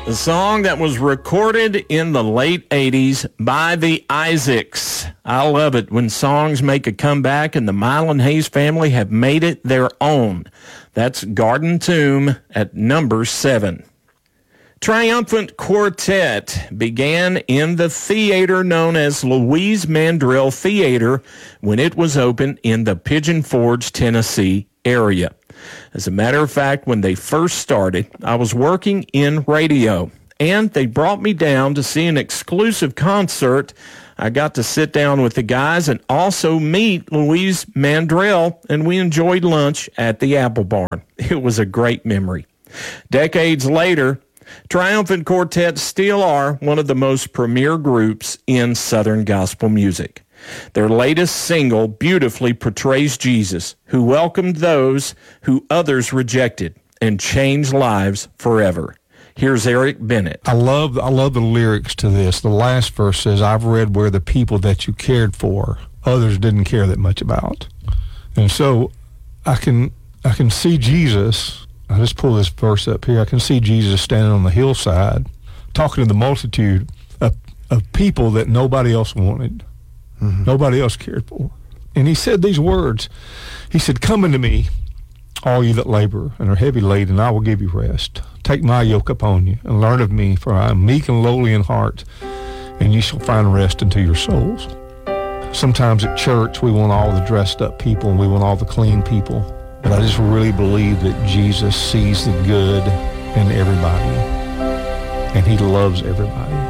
The song that was recorded in the late 80s by the Isaacs. I love it when songs make a comeback, and the Mylan Hayes family have made it their own. That's Garden Tomb at number 7. Triumphant Quartet began in the theater known as Louise Mandrell Theater when it was opened in the Pigeon Forge, Tennessee area. As a matter of fact, when they first started, I was working in radio, and they brought me down to see an exclusive concert. I got to sit down with the guys and also meet Louise Mandrell, and we enjoyed lunch at the Apple Barn. It was a great memory. Decades later, Triumphant Quartet still are one of the most premier groups in Southern gospel music. Their latest single beautifully portrays Jesus, who welcomed those who others rejected and changed lives forever. Here's Eric Bennett. I love the lyrics to this. The last verse says, "I've read where the people that you cared for, others didn't care that much about." And so I can see Jesus. I just pull this verse up here. I can see Jesus standing on the hillside talking to the multitude of people that nobody else wanted. Mm-hmm. Nobody else cared for. And he said these words. He said, "Come unto me, all you that labor and are heavy laden, and I will give you rest. Take my yoke upon you and learn of me, for I am meek and lowly in heart, and you shall find rest unto your souls." Sometimes at church we want all the dressed up people and we want all the clean people. But I just really believe that Jesus sees the good in everybody, and he loves everybody.